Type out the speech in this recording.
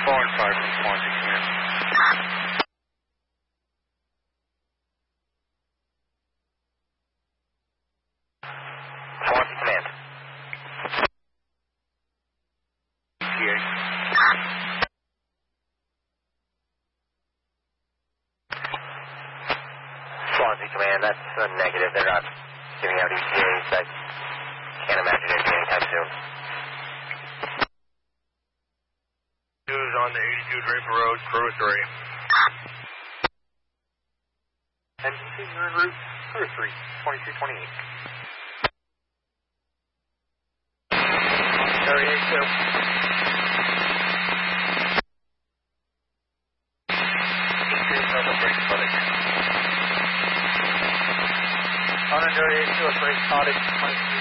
4-5 from Swansea Command. Swansea Command. ETA. Swansea Command, that's a negative. They're not giving out ETAs. I can't imagine it anytime soon. News on the 82 Draper Road, crew 3. NBC, you're en route, crew 3, 2228. Area 82. On Area 82, a brake cottage, 22.